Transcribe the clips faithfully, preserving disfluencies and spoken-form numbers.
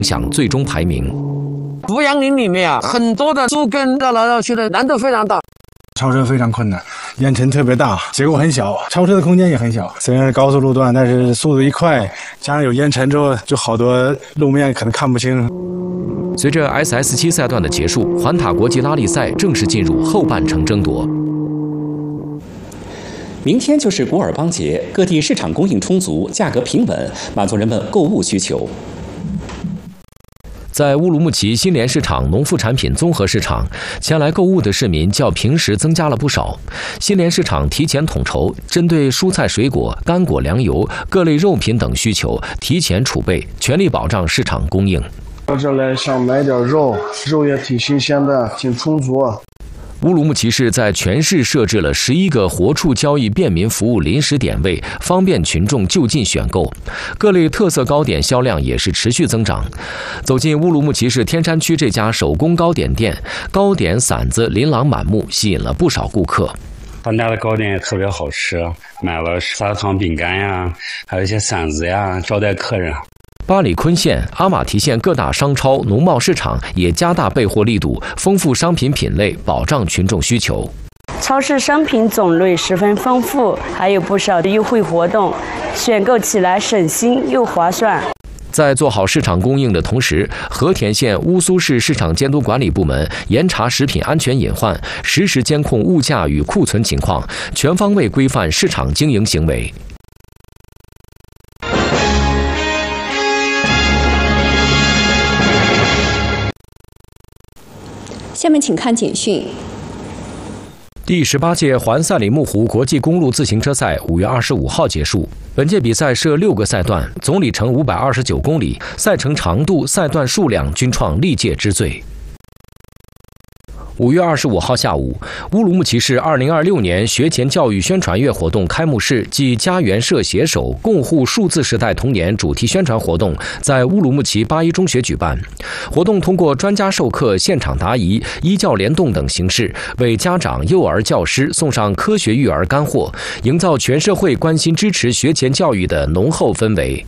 响最终排名。 福阳林里面啊，很多的树根绕来绕去的，难度非常大。 超车非常困难，烟尘特别大，结构很小，超车的空间也很小。虽然是高速路段，但是速度一快，加上有烟尘之后，就好多路面可能看不清。 随着 S S 七 赛段的结束，环塔国际拉力赛正式进入后半程争夺。 明天就是古尔邦节，各地市场供应充足，价格平稳，满足人们购物需求。 在乌鲁木齐新联市场农副产品综合市场，前来购物的市民较平时增加了不少。新联市场提前统筹，针对蔬菜水果、干果粮油、各类肉品等需求，提前储备，全力保障市场供应。 到这来想买点肉，肉也挺新鲜的，挺充足。 乌鲁木齐市在全市设置了十一个活畜交易便民服务临时点位，方便群众就近选购。各类特色糕点销量也是持续增长。走进乌鲁木齐市天山区这家手工糕点店，糕点馓子琳琅满目，吸引了不少顾客。 他家的糕点也特别好吃，买了砂糖饼干呀，还有一些馓子呀，招待客人。 八里坤县、阿马提县各大商超、农贸市场也加大备货力度，丰富商品品类，保障群众需求。 超市商品种类十分丰富，还有不少的优惠活动，选购起来省心又划算。 在做好市场供应的同时，和田县乌苏市市场监督管理部门严查食品安全隐患，实时监控物价与库存情况，全方位规范市场经营行为。 下面请看简讯。 第十八届环赛里木湖国际公路自行车赛五月二十五号结束。本届比赛设六个赛段，总里程五百二十九公里，赛程长度、赛段数量均创历届之最。五月二十五号下午，乌鲁木齐市二零二六年学前教育宣传月活动开幕式暨家园社携手共护数字时代童年主题宣传活动在乌鲁木齐八一中学举办。活动通过专家授课、现场答疑、医教联动等形式，为家长、幼儿教师送上科学育儿干货，营造全社会关心支持学前教育的浓厚氛围。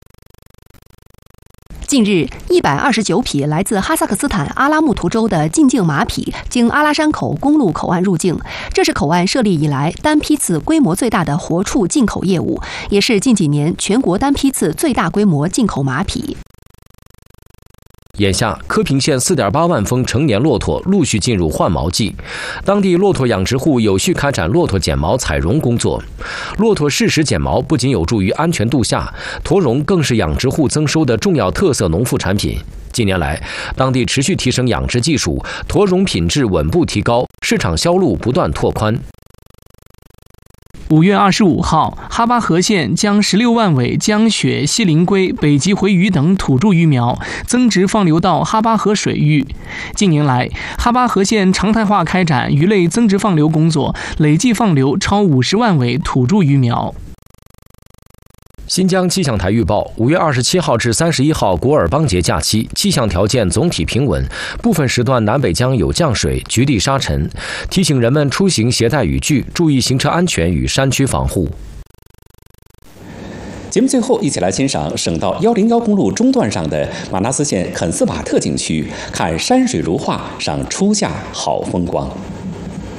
近日，一百二十九匹来自哈萨克斯坦阿拉木图州的进境马匹经阿拉山口公路口岸入境，这是口岸设立以来单批次规模最大的活畜进口业务，也是近几年全国单批次最大规模进口马匹。 眼下，柯平县 四点八万峰成年骆驼陆续进入换毛季，当地骆驼养殖户有序开展骆驼剪毛采绒工作。骆驼适时剪毛不仅有助于安全度夏，驼绒更是养殖户增收的重要特色农副产品。近年来，当地持续提升养殖技术，驼绒品质稳步提高，市场销路不断拓宽。 五月二十五号，哈巴河县将十六万尾江雪、西林龟、北极回鱼等土著鱼苗增殖放流到哈巴河水域。近年来，哈巴河县常态化开展鱼类增殖放流工作，累计放流超五十万尾土著鱼苗。 新疆气象台预报，五月二十七号至三十一号古尔邦节假期，气象条件总体平稳，部分时段南北疆有降水、局地沙尘，提醒人们出行携带雨具，注意行车安全与山区防护。 节目最后，一起来欣赏省道一零一公路中段上的马纳斯县肯斯瓦特景区，看山水如画，赏初夏好风光。